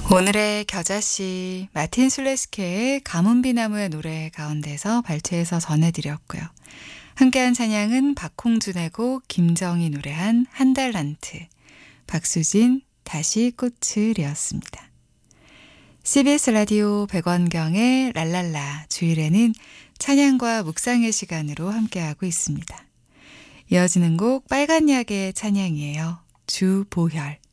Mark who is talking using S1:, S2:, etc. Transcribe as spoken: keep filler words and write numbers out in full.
S1: 오늘의 겨자씨 마틴 술레스케의 가문비나무의 노래 가운데서 발췌해서 전해드렸고요. 함께한 찬양은 박홍준의 곡 김정희 노래한 한달란트, 박수진 다시 꽃을이었습니다. 씨비에스 라디오 백원경의 랄랄라 주일에는 찬양과 묵상의 시간으로 함께하고 있습니다. 이어지는 곡 빨간 약의 찬양이에요. 주보혈.